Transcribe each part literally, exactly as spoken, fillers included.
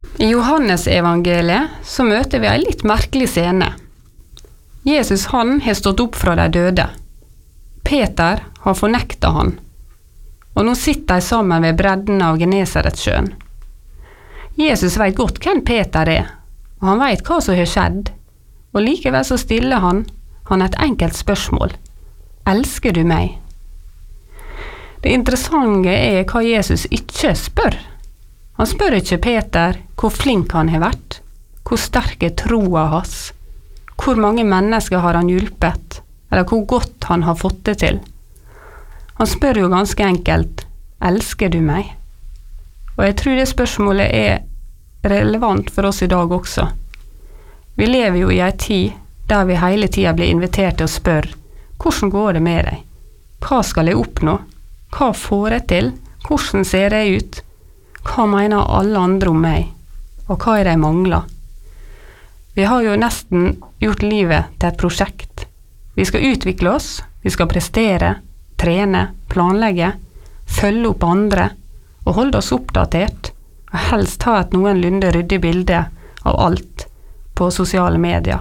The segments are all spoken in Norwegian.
I Johannes evangeliet så møter vi en litt merkelig scene. Jesus han har stått opp fra de døde. Peter har fornektet han. Og nå sitter de sammen ved bredden av Genesaretsjøen. Jesus vet godt hvem Peter er, og han vet hva som har skjedd. Og likevel så stiller han, han et enkelt spørsmål. Elsker du meg? Det interessante er hva Jesus ikke spør. Han spør ikke Peter hvor flink han har vært, hvor sterk er troa hans, hvor mange mennesker har han hjulpet, eller hvor godt han har fått det til. Han spør jo ganske enkelt, elsker du meg? Og jeg tror det spørsmålet er relevant for oss i dag også. Vi lever jo i en tid der vi hele tiden blir invitert til å spørre, hvordan går det med deg? Hva skal jeg oppnå? Hva får jeg til? Hvordan ser jeg ut? Hva mener alle andre om meg? Og hva er det jeg mangler? Vi har jo nesten gjort livet til et prosjekt. Vi skal utvikle oss, vi skal prestere, trene, planlegge, følge opp andre og holde oss oppdatert, og helst ha et noenlunde ryddig bilde av alt på sosiale medier.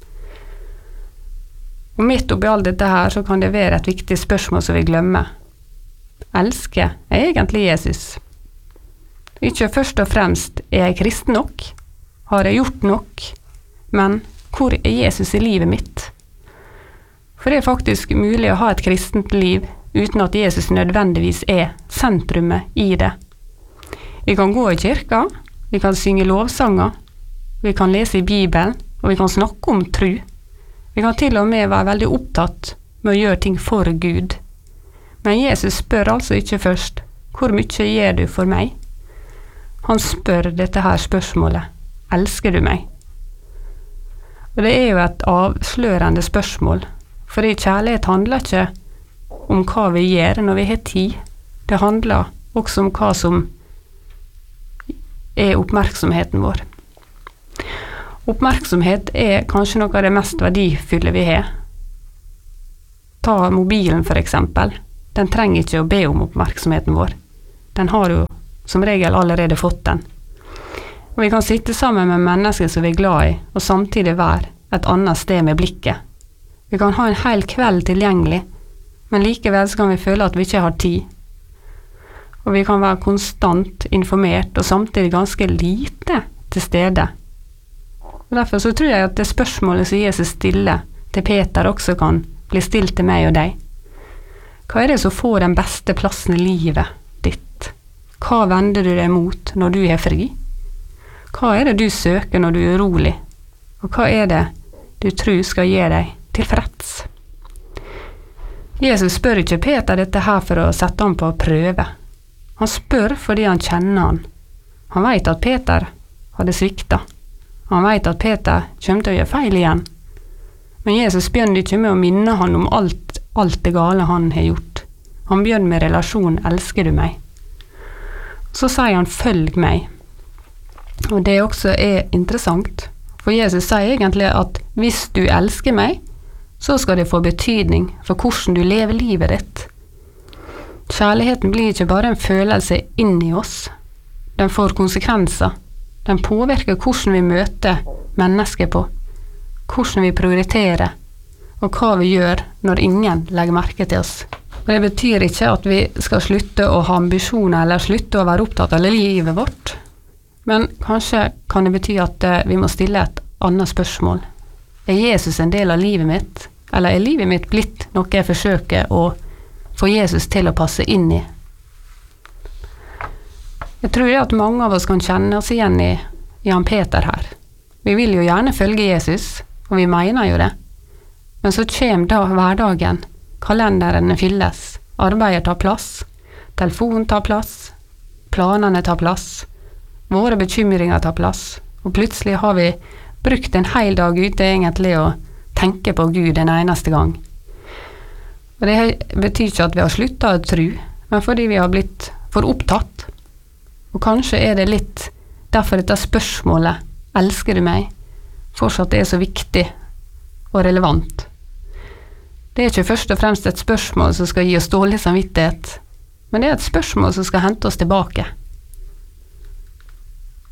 Og midt oppi alt dette her så kan det være et viktig spørsmål som vi glemmer. Elsker jeg egentlig Jesus? Ikke først og fremst er jeg kristen nok, har jeg gjort nok, men hvor er Jesus i livet mitt? For det er faktisk mulig å ha et kristent liv uten at Jesus nødvendigvis er sentrumet i det. Vi kan gå i kirka, vi kan synge lovsanger, vi kan lese i Bibelen, og vi kan snakke om tro. Vi kan til og med være veldig opptatt med å gjøre ting for Gud. Men Jesus spør altså ikke først, hvor mye gjør du for meg? Han spør dette her spørsmålet, elsker du meg? Og det er jo et avslørende spørsmål, fordi kjærlighet handler ikke om hva vi gjør når vi har tid. Det handler også om hva som er oppmerksomheten vår. Oppmerksomhet er kanskje noe av det mest verdifulle vi har. Ta mobilen for eksempel. Den trenger ikke å be om oppmerksomheten vår. Den har jo som regel allerede fått den. Og vi kan sitte sammen med mennesker som vi er glad i, og samtidig være et annet sted med blikket. Vi kan ha en hel kveld tilgjengelig, men likevel så kan vi føle at vi ikke har tid. Og vi kan være konstant informert, og samtidig ganske lite til stede. Og derfor så tror jeg at det spørsmålet som Jesus stiller til Peter også kan bli stilt til meg og deg. Hva er det som får den beste plassen i livet ditt? Hva vender du deg mot når du er fri? Hva er det du søker når du er urolig? Og hva er det du tror skal gi deg tilfreds? Jesus spør ikke Peter dette her for å sette han på prøve. Han spør fordi han kjenner han. Han vet at Peter hadde sviktet. Han vet at Peter kommer til å gjøre feil igjen. Men Jesus begynner ikke med å minne han om alt, alt det gale han har gjort. Han begynner med relasjonen, elsker du meg? Så sier han, følg meg. Og det også er interessant, for Jesus sier egentlig at hvis du elsker meg, så skal det få betydning for hvordan du lever livet ditt. Kjærligheten blir ikke bare en følelse inni oss. Den får konsekvenser. Den påvirker hvordan vi møter mennesker på, hvordan vi prioriterer, og hva vi gjør når ingen legger merke til oss. Og det betyr ikke at vi skal slutte å ha ambisjoner, eller slutte å være opptatt av livet vårt. Men kanskje kan det bety at vi må stille et annet spørsmål. Er Jesus en del av livet mitt? Eller er livet mitt blitt noe jeg forsøker å få Jesus til å passe inn i? Jeg tror at mange av oss kan kjenne oss igjen i Jan Peter her. Vi vil jo gjerne følge Jesus, og vi mener jo det. Men så kommer da hverdagen, kalenderen fylles, arbeidet tar plass, telefonen tar plass, planene tar plass, våre bekymringer tar plass, og plutselig har vi brukt en hel dag ute egentlig å tenke på Gud en eneste gang. Og det betyr ikke at vi har sluttet å tro, men fordi vi har blitt for opptatt. Og kanskje er det litt derfor dette spørsmålet, elsker du meg, fortsatt er så viktig og relevant. Det er ikke først og fremst et spørsmål som skal gi oss dårlig samvittighet, men det er et spørsmål som skal hente oss tilbake.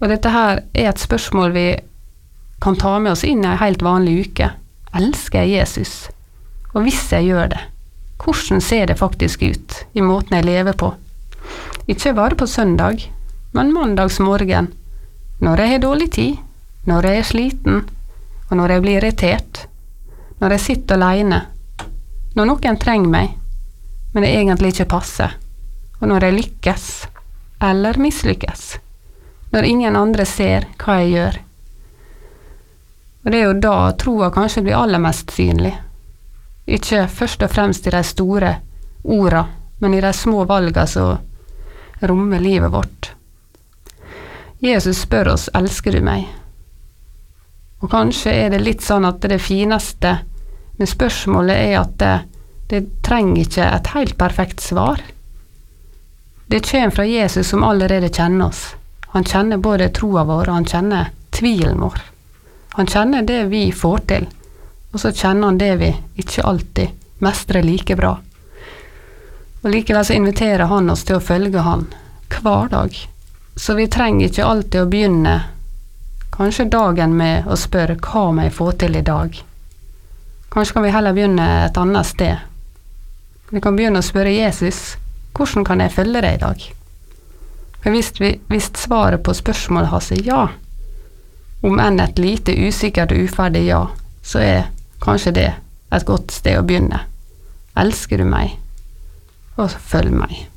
Og dette her er et spørsmål vi kan ta med oss inn i en helt vanlig uke. Elsker jeg Jesus? Og hvis jeg gjør det, hvordan ser det faktisk ut i måten jeg lever på? Ikke bare på søndag, men mandagsmorgen, når jeg har dårlig tid, når jeg er sliten, og når jeg blir irritert, når jeg sitter alene, når noen trenger meg, men det egentlig ikke passer, og når jeg lykkes, eller mislykkes, når ingen andre ser hva jeg gjør. Og det er jo da troa kanskje blir aller mest synlig. Ikke først og fremst i de store orda, men i de små valgene som rommer livet vårt. Jesus spør oss, elsker du meg? Og kanskje er det litt sånn at det fineste med spørsmålet er at det, det trenger ikke et helt perfekt svar. Det kommer fra Jesus som allerede kjenner oss. Han kjenner både troa vår, og han kjenner tvilen vår. Han kjenner det vi får til, og så kjenner han det vi ikke alltid mestrer like bra. Og likevel så inviterer han oss til å følge han hver dag. Så vi trenger ikke alltid å begynne kanskje dagen med å spørre hva må jeg få til i dag. Kanskje kan vi heller begynne et annet sted. Vi kan begynne å spørre Jesus, hvordan kan jeg følge deg i dag? For hvis, vi, hvis svaret på spørsmålet hans er ja, om enn et lite usikkert og uferdig ja, så er kanskje det et godt sted å begynne. Elsker du meg? Og følg meg.